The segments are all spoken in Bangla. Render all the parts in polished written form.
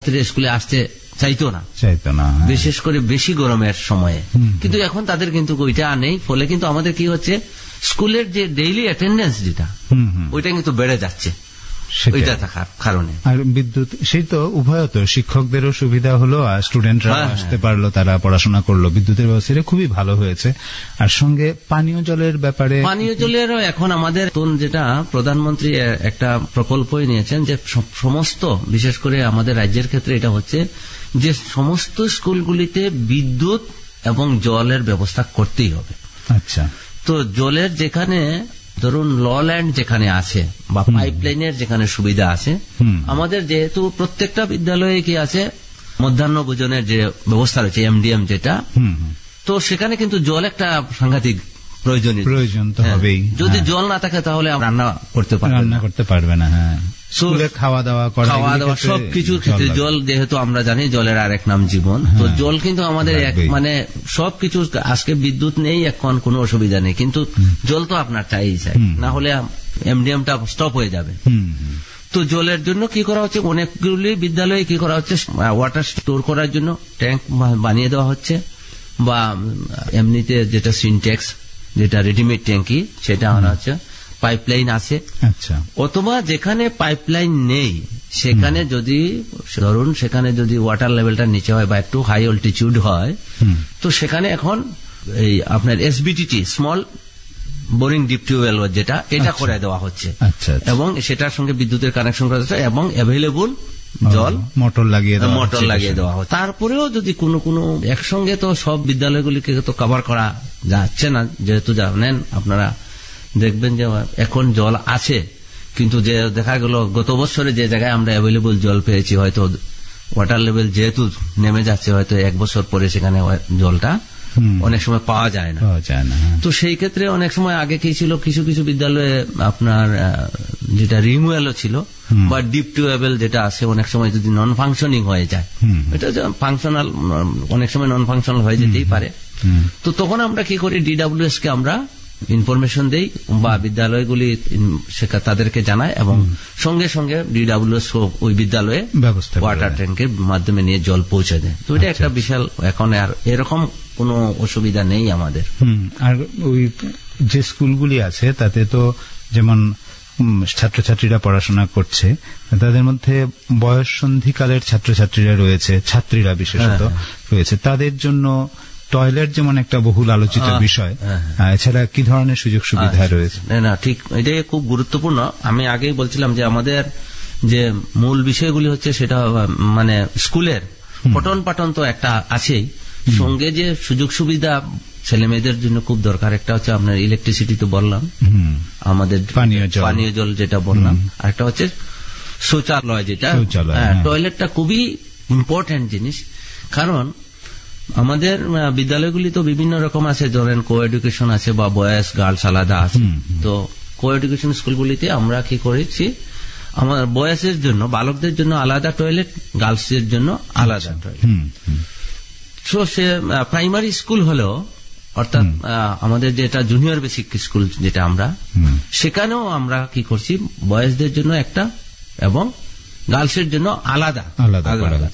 ছাত্রছাত্রীরা স্কুলে আসতে চাইতো না, বিশেষ করে বেশি গরমের সময়ে। কিন্তু এখন তাদের কিন্তু ওইটা নেই, ফলে কিন্তু আমাদের কি হচ্ছে, স্কুলের যে ডেইলি অ্যাটেন্ডেন্স যেটা ওইটা কিন্তু বেড়ে যাচ্ছে ওইটা থাকার কারণে। আর বিদ্যুৎ, সেই তো উভয়, তো শিক্ষকদেরও সুবিধা হলো আর স্টুডেন্টরা আসতে পারলো, তারা পড়াশোনা করলো, বিদ্যুতের ব্যবস্থা খুবই ভালো হয়েছে। আর সঙ্গে পানীয় জলের ব্যাপারে, পানীয় জলেরও এখন আমাদের যেটা প্রধানমন্ত্রী একটা প্রকল্পই নিয়েছেন যে সমস্ত, বিশেষ করে আমাদের রাজ্যের ক্ষেত্রে এটা হচ্ছে যে সমস্ত স্কুলগুলিতে বিদ্যুৎ এবং জলের ব্যবস্থা করতেই হবে। আচ্ছা, তো জলের যেখানে ধরুন ল ল্যান্ড যেখানে আছে বা পাইপলাইনের যেখানে সুবিধা আছে, আমাদের যেহেতু প্রত্যেকটা বিদ্যালয়ে কি আছে মধ্যাহ্ন ভোজনের যে ব্যবস্থা রয়েছে এমডিএম যেটা, তো সেখানে কিন্তু জল একটা সাংঘাতিক প্রয়োজন তো হবেই। যদি জল না থাকে তাহলে রান্না করতে পারবে না। খাওয়া দাওয়া সবকিছুর ক্ষেত্রে জল, যেহেতু আমরা জানি জলের আরেক নাম জীবন, তো জল কিন্তু আমাদের মানে সবকিছু, আজকে বিদ্যুৎ নেই এখন কোনো অসুবিধা নেই, কিন্তু জল তো আপনার চাই, না হলে এমডিএমটা স্টপ হয়ে যাবে। তো জলের জন্য কি করা হচ্ছে, অনেকগুলি বিদ্যালয়ে কি করা হচ্ছে, ওয়াটার স্টোর করার জন্য ট্যাঙ্ক বানিয়ে দেওয়া হচ্ছে, বা এমনিতে যেটা সিনটেক্স, যেটা রেডিমেড ট্যাঙ্কি, সেটা আনা হচ্ছে। পাইপলাইন আছে, অথবা যেখানে পাইপলাইন নেই সেখানে যদি ধরুন সেখানে যদি ওয়াটার লেভেলটা নিচে হয় বা একটু হাই অল্টিটিউড হয়, তো সেখানে এখন এই আপনার এসবিটিটি, স্মল বোরিং ডিপ টিউবওয়েল যেটা, এটা করে দেওয়া হচ্ছে, এবং সেটার সঙ্গে বিদ্যুতের কানেকশন করা হচ্ছে, এবং অ্যাভেলেবল জল মোটর লাগিয়ে দেওয়া হচ্ছে। তারপরেও যদি কোনো একসঙ্গে, তো সব বিদ্যালয়গুলিকে তো কভার করা যাচ্ছে না, যেহেতু জানেন আপনারা, দেখবেন যে এখন জল আছে, কিন্তু যে দেখা গেল গত বছরে যে জায়গায় আমরা অ্যাভেলেবল জল পেয়েছি, হয়তো ওয়াটার লেভেল যেহেতু নেমে যাচ্ছে, হয়তো এক বছর পরে সেখানে জলটা অনেক সময় পাওয়া যায় না। তো সেই ক্ষেত্রে অনেক সময় আগে কি ছিল, কিছু কিছু বিদ্যালয়ে আপনার যেটা রিমুয়েলও ছিল, বা ডিপ টিউবওয়েল যেটা আছে, অনেক সময় যদি নন ফাংশনিং হয়ে যায়, এটা ফাংশনাল, অনেক সময় নন ফাংশনাল হয়ে যেতেই পারে। তো তখন আমরা কি করি, ডিডব্লিউএস কে আমরা ইনফরমেশন দেই, বা বিদ্যালয়গুলি তাদেরকে জানায়, এবং সঙ্গে সঙ্গে ডিডব্লিউএস ওই বিদ্যালয়ে ওয়াটার ট্যাঙ্কের মাধ্যমে নিয়ে জল পৌঁছে দেয়। তো এটা একটা বিশাল, এখন আর এরকম কোনো অসুবিধা নেই আমাদের। আর ওই যে স্কুলগুলি আছে তাতে তো যেমন ছাত্রছাত্রীরা পড়াশোনা করছে, তাদের মধ্যে বয়স সন্ধিকালের ছাত্রছাত্রীরা রয়েছে, ছাত্রীরা বিশেষত রয়েছে, তাদের জন্য টয়লেট যেমন একটা বহুল আলোচিত বিষয়, এছাড়া কি ধরনের সুযোগ সুবিধা রয়েছে? না, ঠিক, এটাই খুব গুরুত্বপূর্ণ। আমি আগেই বলছিলাম যে আমাদের যে মূল বিষয়গুলি হচ্ছে সেটা মানে স্কুলের পঠন পাঠন তো একটা আছেই, সঙ্গে যে সুযোগ সুবিধা ছেলে মেয়েদের জন্য খুব দরকার, একটা হচ্ছে আপনার ইলেকট্রিসিটি তো বললাম, আমাদের পানীয় জল যেটা বললাম, আর একটা হচ্ছে শৌচালয়, যেটা টয়লেটটা খুবই ইম্পর্টেন্ট জিনিস। কারণ আমাদের বিদ্যালয়গুলি তো বিভিন্ন রকম আছে, ধরেন কো এডুকেশন আছে বা বয়েজ গার্লস আলাদা আছে। তো কো এডুকেশন স্কুলগুলিতে আমরা কি করেছি, আমার বয়েজের জন্য, বালকদের জন্য আলাদা টয়লেট, গার্লসের জন্য আলাদা টয়লেট। তো সে প্রাইমারি স্কুল হলেও, অর্থাৎ আমাদের যেটা জুনিয়র বেসিক স্কুল যেটা আমরা, সেখানেও আমরা কি করছি, বয়েজদের জন্য একটা এবং গার্লসের জন্য আলাদা আলাদা।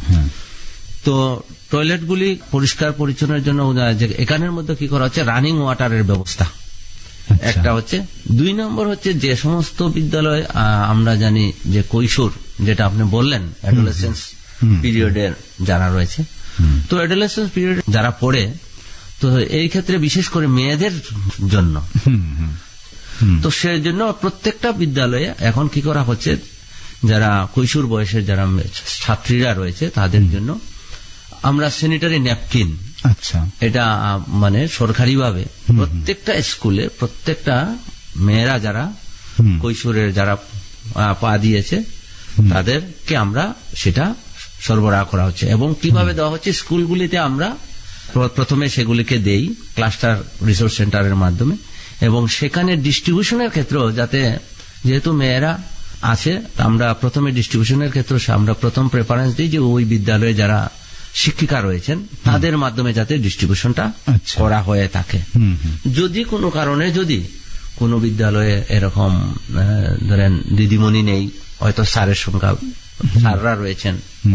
তো টয়লেটগুলি পরিষ্কার পরিচ্ছন্নের জন্য এখানের মধ্যে কি করা হচ্ছে, রানিং ওয়াটারের ব্যবস্থা একটা হচ্ছে। 2 নম্বর হচ্ছে যে সমস্ত বিদ্যালয় আমরা জানি যে কৈশোর, যেটা আপনি বললেন, অ্যাডোলেসেন্স পিরিয়ডের যারা রয়েছে, তো অ্যাডোলেসেন্স পিরিয়ড যারা পড়ে, তো এই ক্ষেত্রে বিশেষ করে মেয়েদের জন্য, তো সেই জন্য প্রত্যেকটা বিদ্যালয়ে এখন কি করা হচ্ছে, যারা কৈশোর বয়সের যারা ছাত্রীরা রয়েছে তাদের জন্য আমরা স্যানিটারি ন্যাপকিন, এটা মানে সরকারিভাবে প্রত্যেকটা স্কুলে, প্রত্যেকটা মেয়েরা যারা কৈশোরের যারা পা দিয়েছে তাদেরকে আমরা সেটা সরবরাহ করা হচ্ছে। এবং কিভাবে দেওয়া হচ্ছে, স্কুলগুলিতে আমরা প্রথমে সেগুলিকে দেই ক্লাস্টার রিসোর্স সেন্টারের মাধ্যমে, এবং সেখানে ডিস্ট্রিবিউশনের ক্ষেত্রেও, যাতে যেহেতু মেয়েরা আছে, আমরা প্রথমে ডিস্ট্রিবিউশনের ক্ষেত্রে আমরা প্রথম প্রেফারেন্স দিই যে ওই বিদ্যালয়ে যারা শিক্ষিকা রয়েছেন তাদের মাধ্যমে যাতে ডিস্ট্রিবিউশনটা করা হয়ে থাকে। যদি কোনো কারণে, যদি কোনো বিদ্যালয়ে এরকম ধরেন দিদিমণি নেই, হয়তো স্যারের সংখ্যা, স্যাররা রয়েছেন